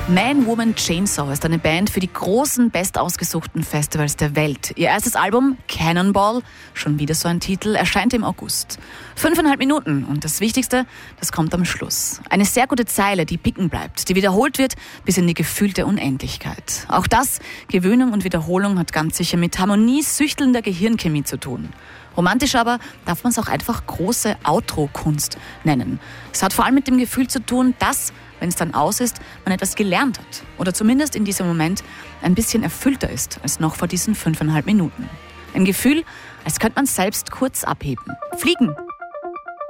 Man, Woman, Chainsaw ist eine Band für die großen, bestausgesuchten Festivals der Welt. Ihr erstes Album, Cannonball, schon wieder so ein Titel, erscheint im August. 5,5 Minuten und das Wichtigste, das kommt am Schluss. Eine sehr gute Zeile, die picken bleibt, die wiederholt wird bis in die gefühlte Unendlichkeit. Auch das, Gewöhnung und Wiederholung, hat ganz sicher mit harmoniesüchtelnder Gehirnchemie zu tun. Romantisch aber darf man es auch einfach große Outro-Kunst nennen. Es hat vor allem mit dem Gefühl zu tun, dass, wenn es dann aus ist, man etwas gelernt hat. Oder zumindest in diesem Moment ein bisschen erfüllter ist als noch vor diesen 5,5 Minuten. Ein Gefühl, als könnte man selbst kurz abheben. Fliegen.